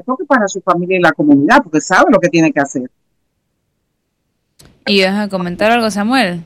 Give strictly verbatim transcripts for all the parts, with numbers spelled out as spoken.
cierto que para su familia y la comunidad, porque sabe lo que tiene que hacer. ¿Y vas a comentar algo, Samuel?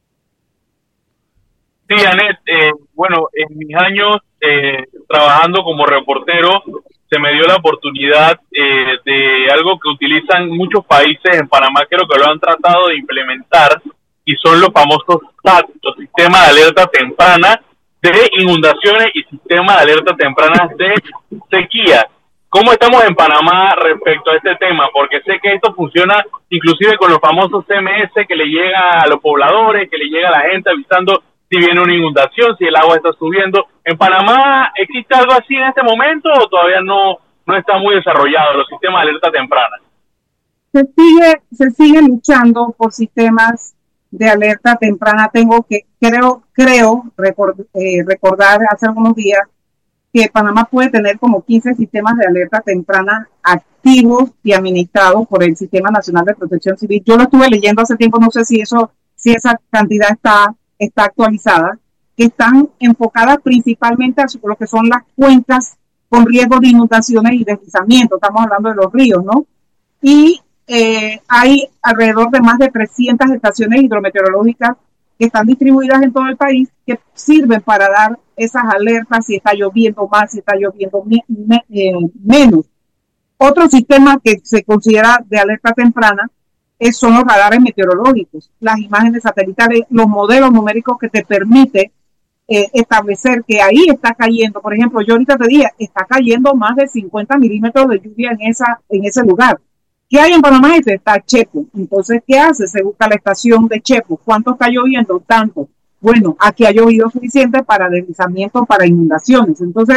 Sí, Anet, eh, bueno, en mis años eh, trabajando como reportero, se me dio la oportunidad eh, de algo que utilizan muchos países. En Panamá creo que lo han tratado de implementar, y son los famosos S A T, los sistemas de alerta temprana de inundaciones y sistemas de alerta temprana de sequía. ¿Cómo estamos en Panamá respecto a este tema? Porque sé que esto funciona inclusive con los famosos C M S que le llega a los pobladores, que le llega a la gente avisando si viene una inundación, si el agua está subiendo. ¿En Panamá existe algo así en este momento o todavía no, no está muy desarrollado los sistemas de alerta temprana? Se sigue, se sigue luchando por sistemas de alerta temprana. Tengo que, creo, creo record, eh, recordar hace algunos días que Panamá puede tener como quince sistemas de alerta temprana activos y administrados por el Sistema Nacional de Protección Civil. Yo lo estuve leyendo hace tiempo, no sé si eso, si esa cantidad está está actualizada, que están enfocadas principalmente a lo que son las cuencas con riesgo de inundaciones y deslizamiento. Estamos hablando de los ríos, ¿no? Y eh, hay alrededor de más de trescientas estaciones hidrometeorológicas que están distribuidas en todo el país, que sirven para dar esas alertas si está lloviendo más, si está lloviendo me, me, eh, menos. Otro sistema que se considera de alerta temprana son los radares meteorológicos, las imágenes satelitales, los modelos numéricos que te permite eh, establecer que ahí está cayendo. Por ejemplo, yo ahorita te dije, está cayendo más de cincuenta milímetros de lluvia en esa en ese lugar. ¿Qué hay en Panamá? Está Chepo. Entonces, ¿qué hace? Se busca la estación de Chepo. ¿Cuánto está lloviendo? Tanto. Bueno, aquí ha llovido suficiente para deslizamiento, para inundaciones. Entonces,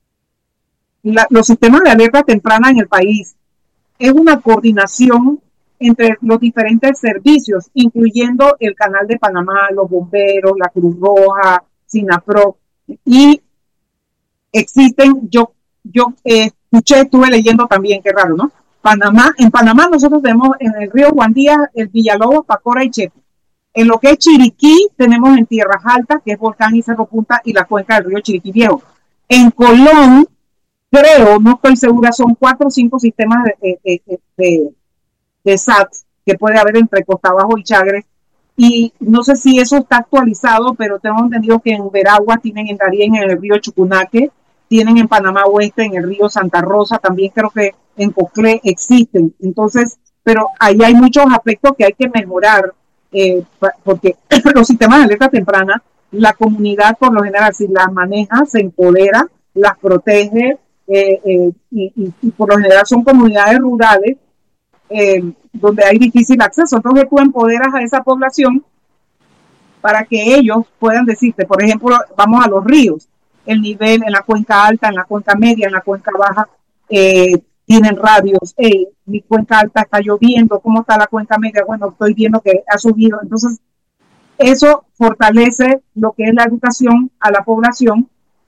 la, los sistemas de alerta temprana en el país es una coordinación entre los diferentes servicios, incluyendo el Canal de Panamá, los bomberos, la Cruz Roja, SINAPRO, y existen, yo, yo eh, escuché, estuve leyendo también, qué raro, ¿no? Panamá, en Panamá nosotros tenemos en el río Juan Díaz, el Villalobos, Pacora y Chepo. En lo que es Chiriquí, tenemos en Tierras Altas, que es Volcán y Cerro Punta, y la cuenca del río Chiriquí Viejo. En Colón, creo, no estoy segura, son cuatro o cinco sistemas de, de, de, de de S A T que puede haber entre Costa Bajo y Chagres, y no sé si eso está actualizado, pero tengo entendido que en Veraguas tienen, en Darién, en el río Chucunaque, tienen en Panamá Oeste, en el río Santa Rosa, también creo que en Coclé existen. Entonces, pero ahí hay muchos aspectos que hay que mejorar, eh, porque los sistemas de alerta temprana, la comunidad por lo general, si las maneja, se empodera, las protege, eh, eh, y, y, y por lo general son comunidades rurales, Eh, donde hay difícil acceso. Entonces tú empoderas a esa población para que ellos puedan decirte, por ejemplo, vamos a los ríos, el nivel en la cuenca alta, en la cuenca media, en la cuenca baja, eh, tienen radios, hey, mi cuenca alta está lloviendo, ¿cómo está la cuenca media? Bueno, estoy viendo que ha subido. Entonces eso fortalece lo que es la educación a la población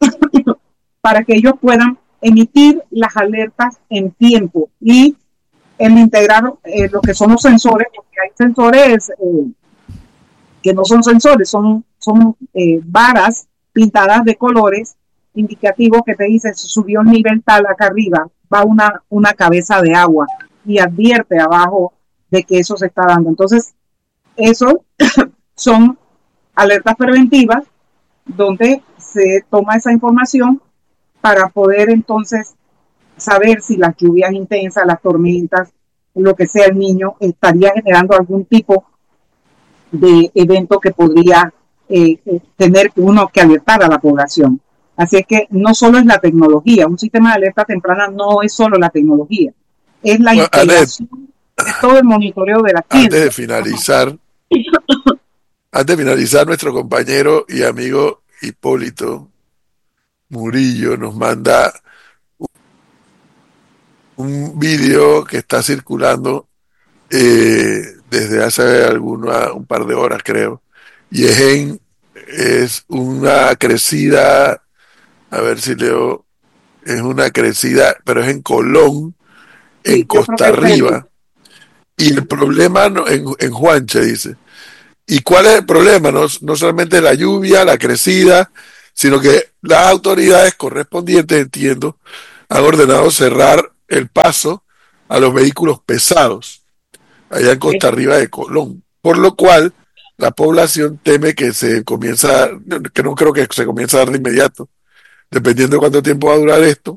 para que ellos puedan emitir las alertas en tiempo y el integrar eh, lo que son los sensores, porque hay sensores eh, que no son sensores, son, son eh, varas pintadas de colores indicativos que te dicen si subió el nivel tal acá arriba, va una, una cabeza de agua y advierte abajo de que eso se está dando. Entonces, eso son alertas preventivas donde se toma esa información para poder entonces saber si las lluvias intensas, las tormentas, lo que sea, el niño estaría generando algún tipo de evento que podría eh, tener uno que alertar a la población. Así es que no solo es la tecnología, un sistema de alerta temprana no es solo la tecnología, es la bueno, integración Anet, de todo el monitoreo de la ciencia. Antes de finalizar, antes de finalizar, nuestro compañero y amigo Hipólito Murillo nos manda un vídeo que está circulando eh, desde hace alguna, un par de horas creo, y es en es una crecida, a ver si leo, es una crecida, pero es en Colón, en sí, Costa Arriba, y el problema no, en, en Juanche dice, ¿y cuál es el problema? No, no solamente la lluvia, la crecida, sino que las autoridades correspondientes, entiendo, han ordenado cerrar el paso a los vehículos pesados allá en Costa Arriba de Colón, por lo cual la población teme que se comienza, que no creo que se comience a dar de inmediato, dependiendo de cuánto tiempo va a durar esto,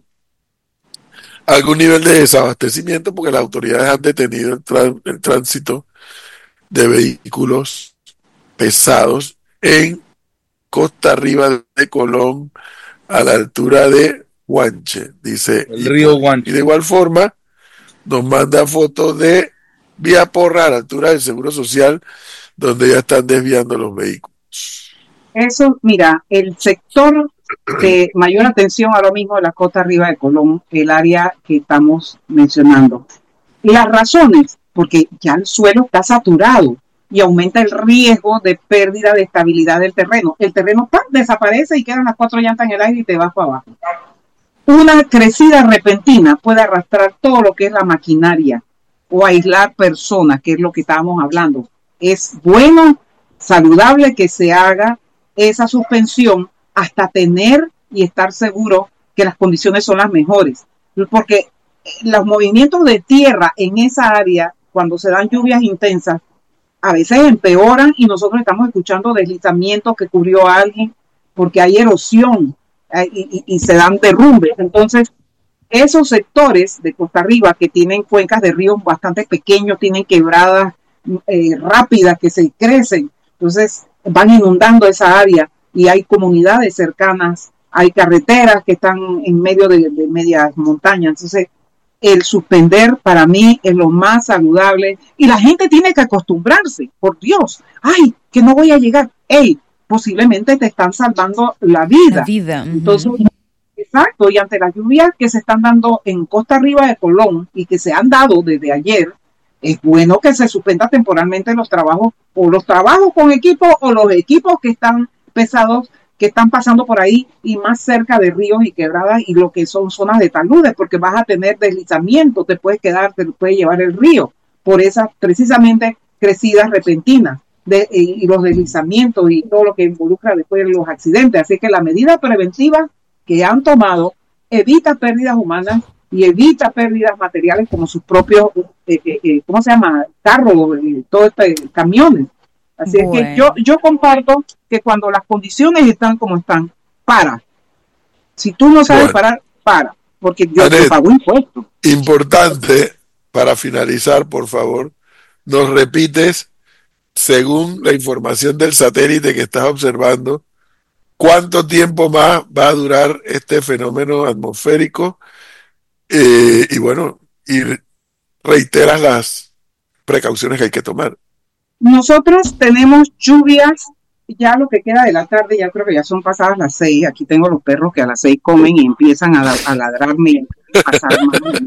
algún nivel de desabastecimiento, porque las autoridades han detenido el, tran- el tránsito de vehículos pesados en Costa Arriba de Colón, a la altura de Guanche, dice. El río Guanche. Y de igual forma, nos manda fotos de Vía Porra, a la altura del Seguro Social, donde ya están desviando los vehículos. Eso, mira, el sector de mayor atención ahora mismo de la Costa Arriba de Colón, el área que estamos mencionando. Las razones, porque ya el suelo está saturado y aumenta el riesgo de pérdida de estabilidad del terreno. El terreno ¡pam!, desaparece y quedan las cuatro llantas en el aire y te vas para abajo. Una crecida repentina puede arrastrar todo lo que es la maquinaria o aislar personas, que es lo que estábamos hablando. Es bueno, saludable que se haga esa suspensión hasta tener y estar seguro que las condiciones son las mejores. Porque los movimientos de tierra en esa área, cuando se dan lluvias intensas, a veces empeoran y nosotros estamos escuchando deslizamientos que cubrió a alguien porque hay erosión eh, y, y, y se dan derrumbes. Entonces, esos sectores de Costa Arriba que tienen cuencas de ríos bastante pequeños, tienen quebradas eh, rápidas que se crecen, entonces van inundando esa área y hay comunidades cercanas, hay carreteras que están en medio de, de medias montañas. Entonces, el suspender para mí es lo más saludable y la gente tiene que acostumbrarse, por Dios, ay, que no voy a llegar, hey, posiblemente te están salvando la vida. La vida. Uh-huh. Entonces, exacto, y ante las lluvias que se están dando en Costa Arriba de Colón y que se han dado desde ayer, es bueno que se suspenda temporalmente los trabajos, o los trabajos con equipo, o los equipos que están pesados, que están pasando por ahí y más cerca de ríos y quebradas y lo que son zonas de taludes, porque vas a tener deslizamiento, te puedes quedar, te puede llevar el río, por esas precisamente crecidas repentinas de, y, y los deslizamientos y todo lo que involucra después los accidentes. Así que la medida preventiva que han tomado evita pérdidas humanas y evita pérdidas materiales como sus propios, eh, eh, eh, ¿cómo se llama? Carros, eh, todo este, camiones. Así bueno. Es que yo, yo comparto que cuando las condiciones están como están, para. Si tú no sabes bueno. parar, para. Porque yo, Anet, yo pago impuestos. Importante, para finalizar, por favor, nos repites, según la información del satélite que estás observando, ¿cuánto tiempo más va a durar este fenómeno atmosférico? Eh, y bueno, y reiteras las precauciones que hay que tomar. Nosotros tenemos lluvias, ya lo que queda de la tarde, ya creo que ya son pasadas las seis. Aquí tengo los perros que a las seis comen y empiezan a, a ladrarme y a pasar mal.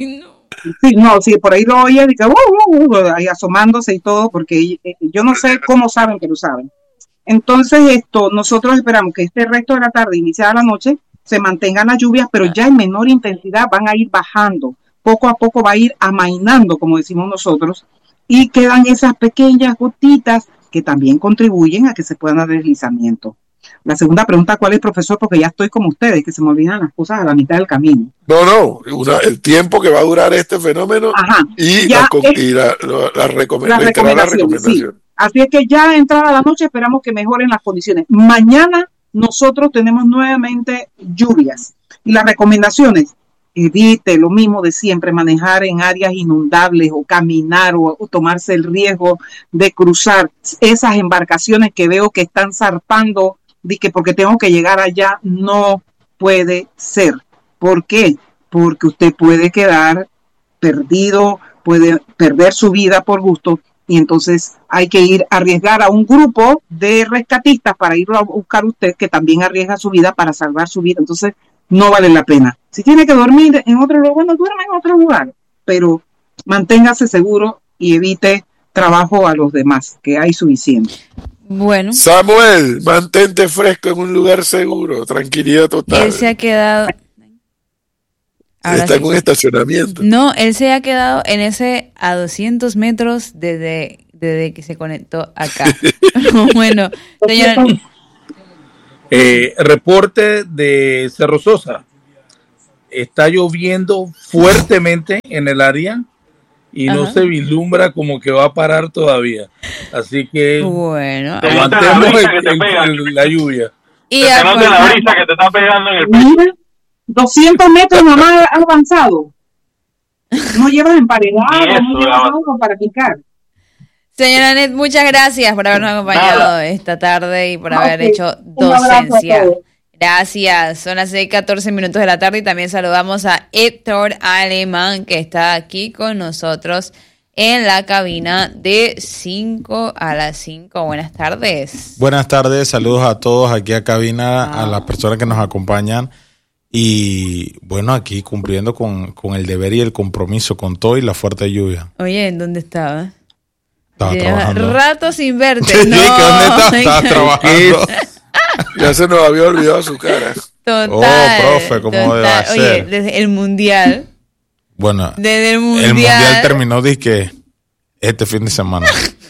Sí, no, sí, por ahí lo oye, dice, uh, uh, uh, ahí asomándose y todo, porque eh, yo no sé cómo saben que lo saben. Entonces, esto, nosotros esperamos que este resto de la tarde, iniciada la noche, se mantengan las lluvias, pero ya en menor intensidad van a ir bajando. Poco a poco va a ir amainando, como decimos nosotros, y quedan esas pequeñas gotitas que también contribuyen a que se puedan dar deslizamientos. La segunda pregunta, ¿cuál es, profesor? Porque ya estoy como ustedes, que se me olvidan las cosas a la mitad del camino. No, no, una, el tiempo que va a durar este fenómeno. Ajá, y, la, es, y la, la, la, recome la, recomendación, la recomendación. Sí. Así es que ya entrada la noche esperamos que mejoren las condiciones. Mañana nosotros tenemos nuevamente lluvias y las recomendaciones, evite lo mismo de siempre, manejar en áreas inundables o caminar o, o tomarse el riesgo de cruzar esas embarcaciones que veo que están zarpando, de que porque tengo que llegar allá, no puede ser. ¿Por qué? Porque usted puede quedar perdido, puede perder su vida por gusto y entonces hay que ir a arriesgar a un grupo de rescatistas para irlo a buscar usted, que también arriesga su vida para salvar su vida. Entonces no vale la pena. Si tiene que dormir en otro lugar, bueno, duerma en otro lugar, pero manténgase seguro y evite trabajo a los demás, que hay suficiente. Bueno. Samuel, mantente fresco en un lugar seguro, tranquilidad total. Él se ha quedado... Ahora está sí. en un estacionamiento. No, él se ha quedado en ese a doscientos metros desde, desde que se conectó acá. Bueno, señora... Eh, reporte de Cerro Sosa. está lloviendo fuertemente en el área y Ajá. no se vislumbra como que va a parar todavía. Así que bueno, aguantemos el, el, el, la lluvia. Y te note la brisa que te está pegando en el pecho. Mira, doscientos metros nomás avanzado. No llevas emparedado, no llevas algo para picar. Señora Anet, muchas gracias por habernos acompañado Nada. esta tarde y por haber okay. hecho docencia. Gracias. Son las seis catorce minutos de la tarde y también saludamos a Héctor Alemán, que está aquí con nosotros en la cabina de cinco a las cinco. Buenas tardes. Buenas tardes, saludos a todos aquí a cabina, ah. a las personas que nos acompañan. Y bueno, aquí cumpliendo con, con el deber y el compromiso con todo y la fuerte lluvia. Oye, ¿en dónde estabas? Estaba trabajando. Rato sin verte. Sí, no. ¿Dónde estabas? Estabas trabajando. Ya se nos había olvidado su cara. Total. Oh, profe, ¿cómo total. debe ser? Oye, desde el mundial. Bueno, desde el mundial. El mundial terminó dizque este fin de semana.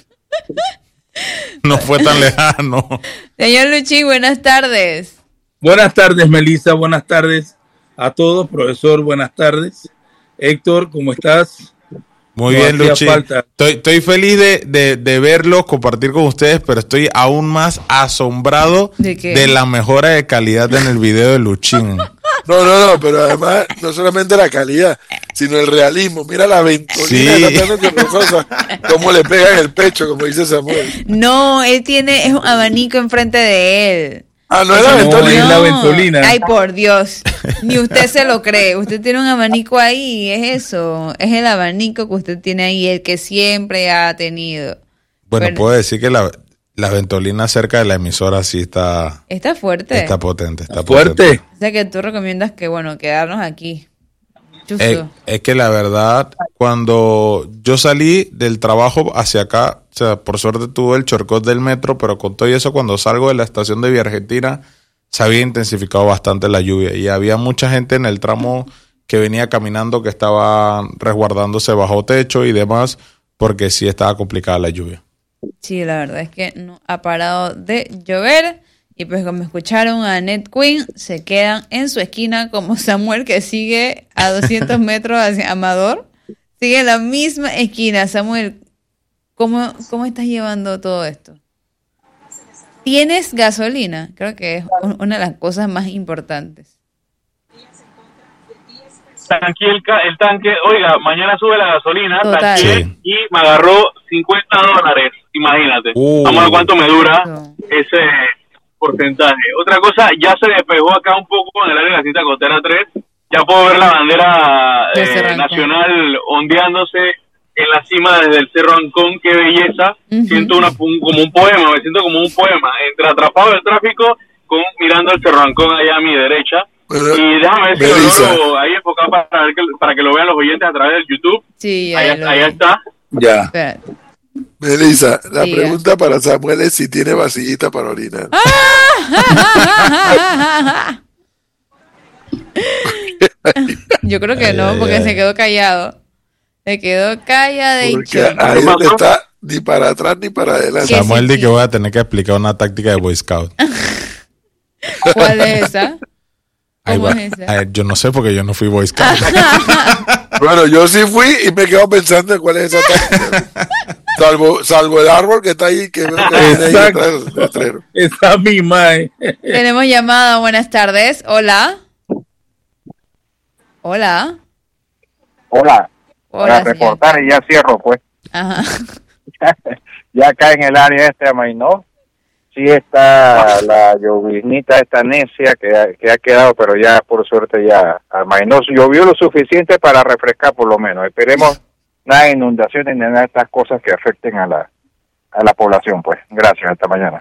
No fue tan lejano. Señor Luchín, buenas tardes. Buenas tardes, Melissa. Buenas tardes a todos. Profesor, buenas tardes. Héctor, ¿cómo estás? Muy no bien, Luchi. Estoy, estoy feliz de, de, de verlos, compartir con ustedes, pero estoy aún más asombrado ¿De qué? de la mejora de calidad en el video de Luchín. No, no, no, pero además no solamente la calidad, sino el realismo. Mira la ventolina, sí. Cómo le pega en el pecho, como dice Samuel. No, él tiene es un abanico enfrente de él. Ah, no es la ventolina. No, la ventolina. Ay, por Dios. Ni usted se lo cree. Usted tiene un abanico ahí, es eso. Es el abanico que usted tiene ahí, el que siempre ha tenido. Bueno, Pero, puedo decir que la, la ventolina cerca de la emisora sí está... Está fuerte. Está potente, está fuerte. Potente. O sea que tú recomiendas que, bueno, quedarnos aquí. Es, es que la verdad, cuando yo salí del trabajo hacia acá, o sea, por suerte tuve el shortcut del metro, pero con todo eso, cuando salgo de la estación de Vía Argentina, se había intensificado bastante la lluvia y había mucha gente en el tramo que venía caminando, que estaba resguardándose bajo techo y demás, porque sí estaba complicada la lluvia. Sí, la verdad es que no ha parado de llover. Y pues como escucharon a Annette Quinn, se quedan en su esquina como Samuel, que sigue a doscientos metros hacia Amador. Sigue en la misma esquina. Samuel, ¿cómo, cómo estás llevando todo esto? ¿Tienes gasolina? Creo que es una de las cosas más importantes. Tanque el, el tanque, oiga, mañana sube la gasolina, tanque, sí. y me agarró cincuenta dólares, imagínate. Uh. Vamos a ver cuánto me dura No. ese porcentaje. Otra cosa, ya se despejó acá un poco en el área de la cinta costera tres, ya puedo ver la bandera eh, nacional ondeándose en la cima desde el Cerro Ancón. Qué belleza. Uh-huh. Siento una, un, como un poema, me siento como un poema, entre atrapado del tráfico con mirando el Cerro Ancón allá a mi derecha. Pero, y déjame ver si lo logro ahí enfocado para, ver que, para que lo vean los oyentes a través del YouTube. Sí, ahí, ahí está. Ya. Espérate. Melissa, la Diga. pregunta para Samuel es si tiene vasillita para orinar. Yo creo que no, porque se quedó callado. Se quedó calladito. Porque ahí donde está, ni para atrás ni para adelante. Samuel dice que voy a tener que explicar una táctica de Boy Scout. ¿Cuál es esa? ¿Cómo Ay, es va, esa? ay, yo no sé porque yo no fui Boy Scout. Bueno, yo sí fui y me quedo pensando en cuál es esa táctica. Salvo, salvo el árbol que está ahí, que veo que viene ahí detrás del letrero. Esa misma, eh. Tenemos llamada, buenas tardes. Hola. Hola. Hola. Hola, Para señor. reportar y ya cierro, pues. Ajá. Ya acá en el área este de Mainó, sí está la llovinita esta necia que ha, que ha quedado, pero ya por suerte ya a Mainó llovió lo suficiente para refrescar por lo menos. Esperemos nada de inundaciones ni nada de estas cosas que afecten a la a la población, pues. Gracias, hasta mañana.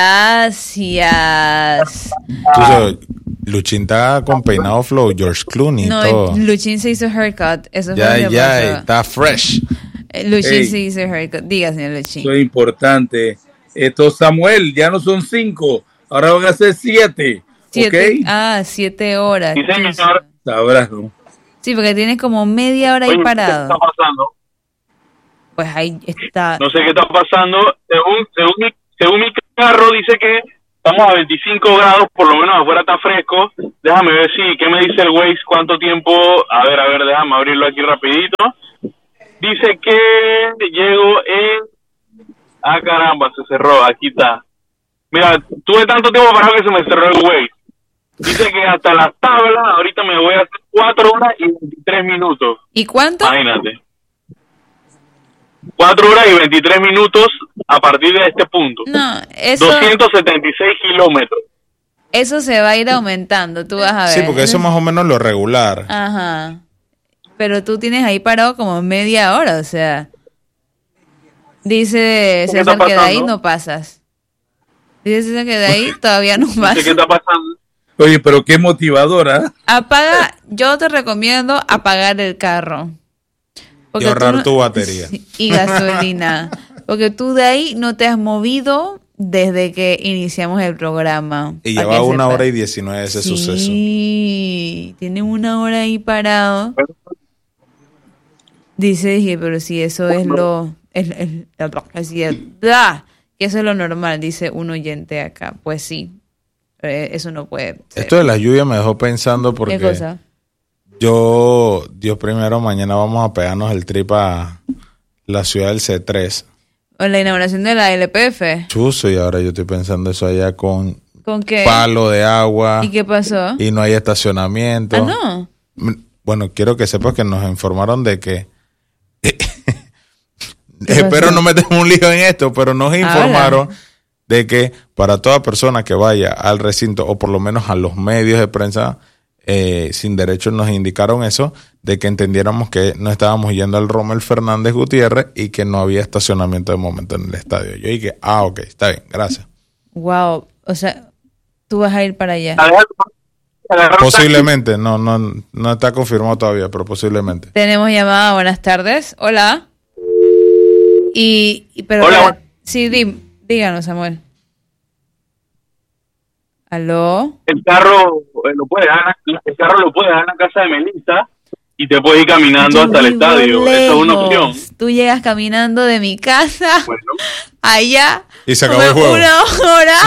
Gracias. Entonces, Luchín está con peinado flow, George Clooney y No, todo. Luchín se hizo haircut. Eso fue Ya, lo que ya, pasó. está fresh. Eh, Luchín Ey. se hizo haircut. Diga, señor Luchín. Eso es importante. Esto, Samuel, ya no son cinco, ahora van a ser siete. Siete, ¿Ok? Ah, siete horas. Sí, señor. Sabrás, ¿no? Sí, porque tienes como media hora ahí Oye, ¿qué parado. está pasando? Pues ahí está. No sé qué está pasando. Según, según, mi, según mi carro dice que estamos a veinticinco grados, por lo menos afuera está fresco. Déjame ver si, ¿qué me dice el Waze? ¿Cuánto tiempo? A ver, a ver, déjame abrirlo aquí rapidito. Dice que llego en... Ah, caramba, se cerró, aquí está. Mira, tuve tanto tiempo parado que se me cerró el Waze. Dice que hasta las tablas, ahorita me voy a hacer cuatro horas y veintitrés minutos. ¿Y cuánto? Imagínate. cuatro horas y veintitrés minutos a partir de este punto. No, eso... doscientos setenta y seis kilómetros. Eso se va a ir aumentando, tú vas a ver. Sí, porque eso es más o menos lo regular. Ajá. Pero tú tienes ahí parado como media hora, o sea... Dice César que de ahí no pasas. Dice César que de ahí todavía no pasas. ¿Qué está pasando? Oye, pero qué motivadora. Apaga, yo te recomiendo apagar el carro. Y ahorrar no, tu batería. Y gasolina. Porque tú de ahí no te has movido desde que iniciamos el programa. Y lleva una hora y diecinueve ese sí, suceso. Sí, tiene una hora ahí parado. Dice, dije, pero si eso es lo... Es, es, así es, ¡ah! Que eso es lo normal, dice un oyente acá. Pues sí, eh, eso no puede ser. Esto de la lluvia me dejó pensando porque... ¿Qué cosa? Yo, Dios primero, mañana vamos a pegarnos el trip a la ciudad del C tres. ¿O la inauguración de la L P F? Chuzo, y ahora yo estoy pensando eso allá con... ¿Con qué? Palo de agua. ¿Y qué pasó? Y no hay estacionamiento. Ah, no. Bueno, quiero que sepas que nos informaron de que... Espero no meter un lío en esto, pero nos informaron Ahora. de que para toda persona que vaya al recinto, o por lo menos a los medios de prensa eh, sin derechos, nos indicaron eso, de que entendiéramos que no estábamos yendo al Rommel Fernández Gutiérrez y que no había estacionamiento de momento en el estadio. Yo dije, ah, ok, está bien, gracias. Wow, o sea, tú vas a ir para allá. Posiblemente, no, no, no está confirmado todavía, pero posiblemente. Tenemos llamada, buenas tardes, hola. Y, y pero Hola. Para, sí, dí, díganos, Samuel. ¿Aló? El carro eh, lo puedes dejar, el carro lo puedes dejar en la casa de Melissa y te puedes ir caminando Yo hasta el vivo estadio. lejos. Esa es una opción. Tú llegas caminando de mi casa Bueno. allá. Y se acabó el juego. Una hora.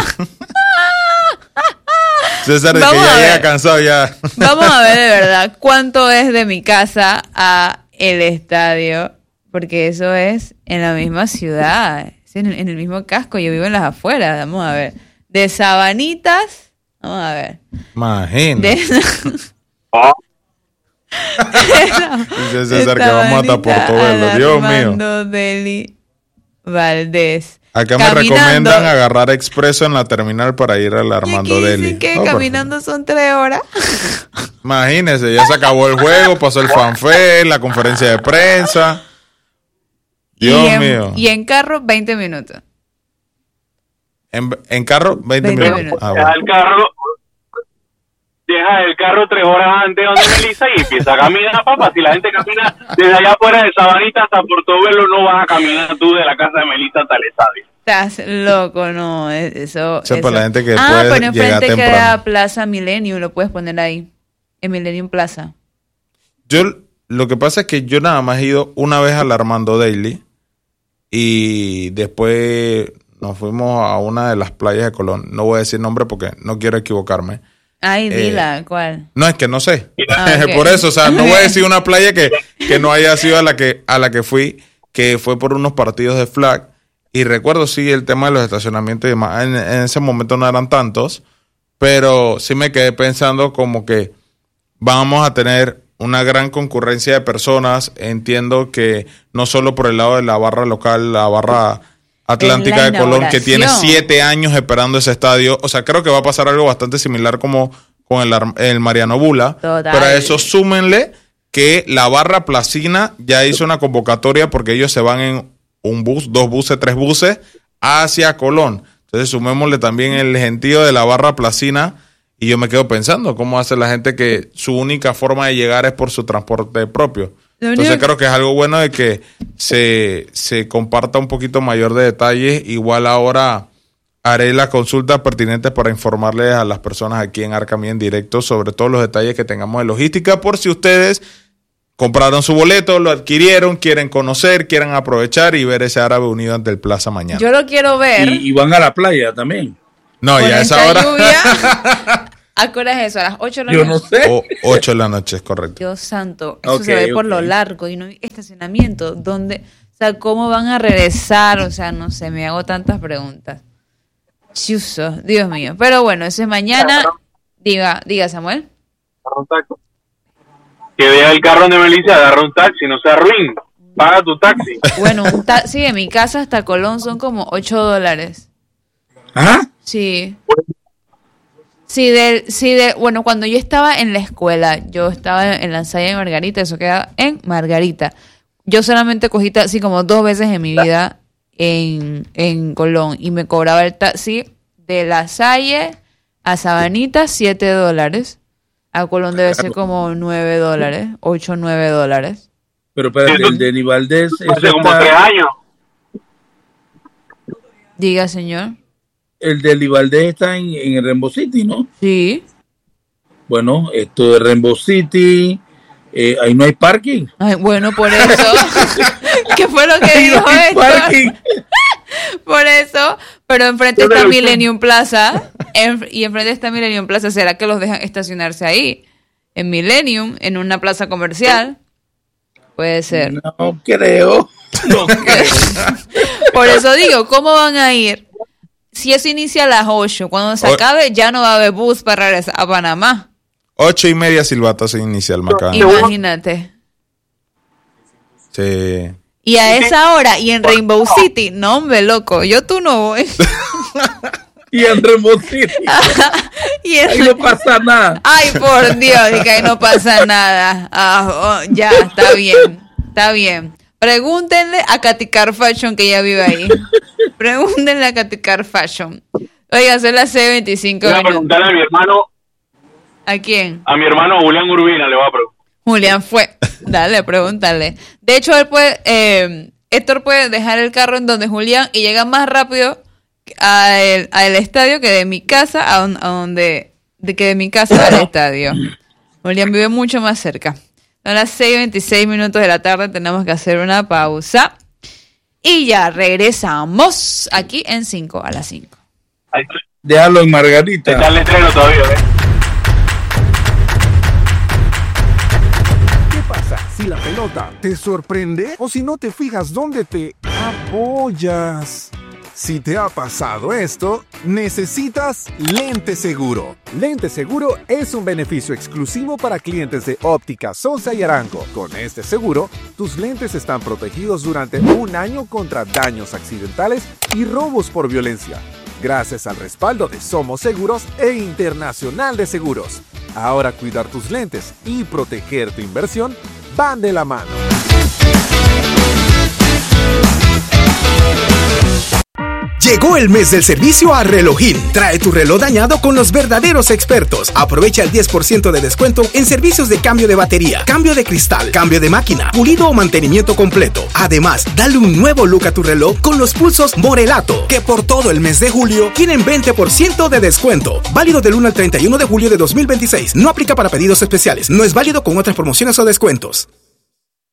César de que Vamos ya a ver. llega cansado ya. Vamos a ver de verdad cuánto es de mi casa a el estadio. Porque eso es en la misma ciudad, es en, en el mismo casco. Yo vivo en las afueras, vamos a ver. De Sabanitas, vamos a ver. Imagínate. De, Oh, Dice César que vamos hasta Portobelo. Dios mío. Armando Deli Valdés. Acá me Caminando. recomiendan agarrar expreso en la terminal para ir al Armando Y aquí Deli. dicen que Oh, caminando son tres horas. Imagínense, ya se acabó el juego, pasó el fanfare, la conferencia de prensa. Dios y en, mío. Y en carro, veinte minutos. En, en carro, veinte, veinte minutos. minutos. Ah, deja bueno. el carro, deja el carro tres horas antes donde Melissa y empieza a caminar, papá. Si la gente camina desde allá afuera de Sabanita hasta Portobelo, no vas a caminar tú de la casa de Melissa hasta el estadio. Estás loco, no, eso... O sea, eso. para la gente que ah, puede pero llegar enfrente queda temprano. Plaza Millennium, lo puedes poner ahí. En Millennium Plaza. Yo, lo que pasa es que yo nada más he ido una vez al Armando Daily y después nos fuimos a una de las playas de Colón. No voy a decir nombre porque no quiero equivocarme. Ay, Eh, dila, ¿cuál? No, es que no sé. Ah, ok. Por eso, o sea, no voy a decir una playa que, que no haya sido a la que, a la que fui, que fue por unos partidos de flag. Y recuerdo, sí, el tema de los estacionamientos y demás. En, en ese momento no eran tantos, pero sí me quedé pensando como que vamos a tener una gran concurrencia de personas. Entiendo que no solo por el lado de la barra local, la barra atlántica Es la de Colón, que tiene inauguración. siete años esperando ese estadio. O sea, creo que va a pasar algo bastante similar como con el, Ar- el Mariano Bula. Total. Pero a eso súmenle que la barra Placina ya hizo una convocatoria porque ellos se van en un bus, dos buses, tres buses hacia Colón. Entonces sumémosle también el gentío de la barra Placina y yo me quedo pensando cómo hace la gente que su única forma de llegar es por su transporte propio. Lo Entonces único- creo que es algo bueno de que se, se comparta un poquito mayor de detalles. Igual ahora haré las consultas pertinentes para informarles a las personas aquí en Arcamí en directo sobre todos los detalles que tengamos de logística, por si ustedes compraron su boleto, lo adquirieron, quieren conocer, quieren aprovechar y ver ese Árabe Unido ante el Plaza mañana. Yo lo quiero ver. Y, y van a la playa también. No, ya a esa hora. Lluvia, ¿a qué hora es eso? ¿A las ocho de la Yo noche? no sé. O ocho de la noche, es correcto. Dios santo, eso Ok, se ve por ok. lo largo y no hay estacionamiento. ¿Dónde? O sea, ¿cómo van a regresar? O sea, no sé, me hago tantas preguntas. Chuso, Dios mío. Pero bueno, eso es mañana. Diga, diga Samuel. Agarra un taxi. Que vea el carro donde Melissa, agarra un taxi, no sea ruin. Paga tu taxi. Bueno, un taxi de mi casa hasta Colón son como ocho dólares. ¿Ah? Sí. Sí, de, sí, de, bueno, cuando yo estaba en la escuela, yo estaba en la Salle de Margarita, eso queda en Margarita. Yo solamente cogí taxi como dos veces en mi vida en, en Colón y me cobraba el taxi de la Salle a Sabanita siete dólares. A Colón debe ser como nueve dólares, ocho, nueve dólares. Pero espérate, el de Nivaldés, eso Hace como tres está, años. Diga, señor. el de Nivaldés está en, en el Rainbow City, ¿no? Sí. Bueno, esto de Rainbow City, eh, ahí no hay parking. Ay, bueno, por eso. ¿Qué fue lo que Ahí no dijo hay esto? parking. Por eso, pero enfrente está Millennium Plaza en- y enfrente está Millennium Plaza. ¿Será que los dejan estacionarse ahí? En Millennium, en una plaza comercial. Puede ser. No creo. No creo. Por eso digo, ¿cómo van a ir? Si eso inicia a las ocho, cuando se O- acabe ya no va a haber bus para regresar a Panamá. Ocho y media silbatazo inicial, Macán. Imagínate. Sí. Y a esa hora, y en Rainbow City, no hombre, loco, yo tú no voy. Y en Rainbow City, Y en- ahí no pasa nada. Ay, por Dios, y que ahí no pasa nada. Ah, oh, ya, está bien, está bien. Pregúntenle a Caticar Fashion, que ella vive ahí. Pregúntenle a Caticar Fashion. Oiga, son las seis veinticinco Voy a minutos. preguntarle a mi hermano, ¿A quién? a mi hermano Julián Urbina, le voy a preguntar. Julián fue. Dale, pregúntale. De hecho, él puede, eh, Héctor puede dejar el carro en donde Julián y llega más rápido al, al estadio que de mi casa a, don- a donde, de que de mi casa al estadio. Julián vive mucho más cerca. Son las seis veintiséis minutos de la tarde, tenemos que hacer una pausa. Y ya regresamos aquí en cinco a las cinco. Ahí Déjalo en está Margarita. el letrero todavía, ¿eh? ¿Qué pasa si la pelota te sorprende o si no te fijas dónde te apoyas? Si te ha pasado esto, necesitas Lente Seguro. Lente Seguro es un beneficio exclusivo para clientes de Óptica Sosa y Arango. Con este seguro, tus lentes están protegidos durante un año contra daños accidentales y robos por violencia, gracias al respaldo de Somos Seguros e Internacional de Seguros. Ahora cuidar tus lentes y proteger tu inversión van de la mano. Llegó el mes del servicio a Relojín. Trae tu reloj dañado con los verdaderos expertos. Aprovecha el diez por ciento de descuento en servicios de cambio de batería, cambio de cristal, cambio de máquina, pulido o mantenimiento completo. Además, dale un nuevo look a tu reloj con los pulsos Morelato, que por todo el mes de julio tienen veinte por ciento de descuento. Válido del uno al treinta y uno de julio de dos mil veintiséis. No aplica para pedidos especiales. No es válido con otras promociones o descuentos.